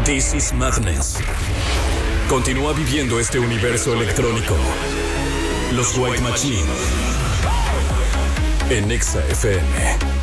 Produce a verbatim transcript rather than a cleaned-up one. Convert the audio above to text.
This is Madness. Continúa viviendo este universo electrónico. Los White Machine en Exa F M.